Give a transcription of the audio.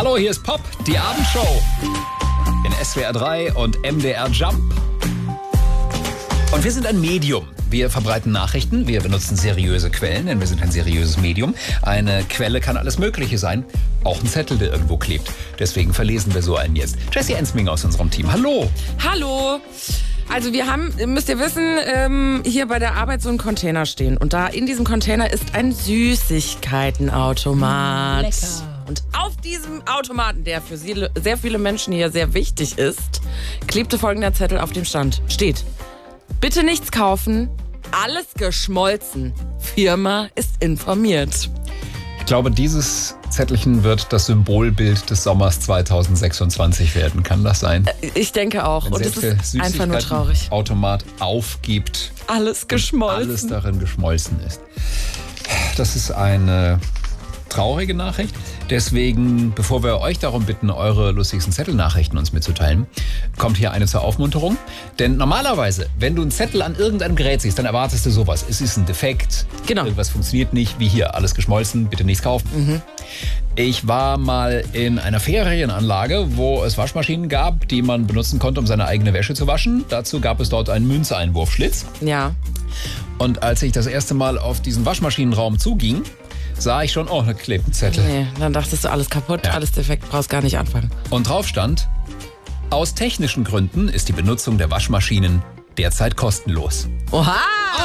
Hallo, hier ist Pop, die Abendshow in SWR 3 und MDR Jump. Und wir sind ein Medium. Wir verbreiten Nachrichten, wir benutzen seriöse Quellen, denn wir sind ein seriöses Medium. Eine Quelle kann alles Mögliche sein, auch ein Zettel, der irgendwo klebt. Deswegen verlesen wir so einen jetzt. Jessie Ensming aus unserem Team, hallo. Hallo. Also wir haben, müsst ihr wissen, hier bei der Arbeit so einen Container stehen. Und da in diesem Container ist ein Süßigkeitenautomat. Lecker. Und auf diesem Automaten, der für sehr viele Menschen hier sehr wichtig ist, klebte folgender Zettel auf dem Stand. Steht: Bitte nichts kaufen, alles geschmolzen. Firma ist informiert. Ich glaube, dieses Zettelchen wird das Symbolbild des Sommers 2026 werden. Kann das sein? Ich denke auch. Wenn Und es selbst ist einfach nur traurig. der Automat aufgibt, Alles geschmolzen. alles darin geschmolzen ist. Das ist eine traurige Nachricht. Deswegen, bevor wir euch darum bitten, eure lustigsten Zettelnachrichten uns mitzuteilen, kommt hier eine zur Aufmunterung. Denn normalerweise, wenn du einen Zettel an irgendeinem Gerät siehst, dann erwartest du sowas. Es ist ein Defekt, Genau. Irgendwas funktioniert nicht, wie hier, alles geschmolzen, bitte nichts kaufen. Ich war mal in einer Ferienanlage, wo es Waschmaschinen gab, die man benutzen konnte, um seine eigene Wäsche zu waschen. Dazu gab es dort einen Münzeinwurfschlitz. Ja. Und als ich das erste Mal auf diesen Waschmaschinenraum zuging, sah ich schon, oh, da klebt ein Zettel. Nee, dann dachtest du, alles kaputt, Ja. alles defekt, brauchst gar nicht anfangen. Und drauf stand: Aus technischen Gründen ist die Benutzung der Waschmaschinen derzeit kostenlos. Oha!